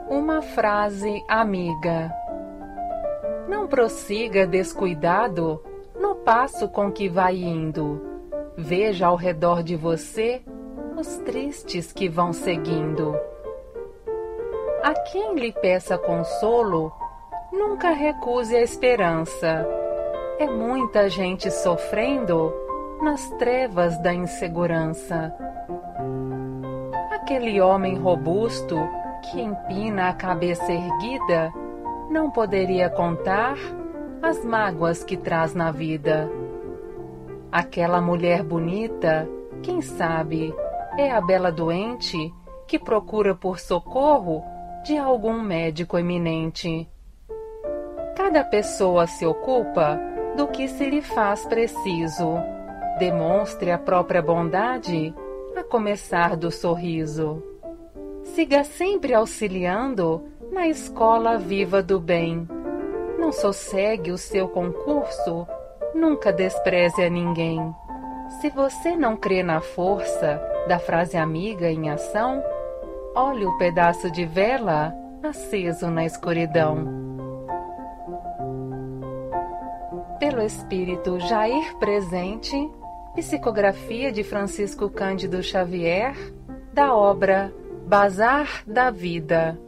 Uma frase amiga. Não prossiga descuidado no passo com que vai indo. Veja ao redor de você os tristes que vão seguindo. A quem lhe peça consolo, nunca recuse a esperança. É muita gente sofrendo nas trevas da insegurança. Aquele homem robusto que empina a cabeça erguida não poderia contar as mágoas que traz na vida. Aquela mulher bonita, quem sabe, é a bela doente que procura por socorro de algum médico eminente. Cada pessoa se ocupa do que se lhe faz preciso. Demonstre a própria bondade, a começar do sorriso. Siga sempre auxiliando na escola viva do bem. Não sossegue o seu concurso, nunca despreze a ninguém. Se você não crê na força da frase amiga em ação, olhe o pedaço de vela aceso na escuridão. Pelo Espírito Jair Presente, psicografia de Francisco Cândido Xavier, da obra Bazar da Vida.